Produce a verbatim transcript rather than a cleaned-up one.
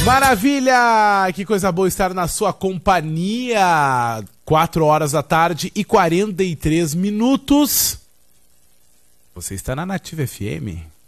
Maravilha! Que coisa boa estar na sua companhia. quatro horas da tarde e quarenta e três minutos. Você está na Nativa F M.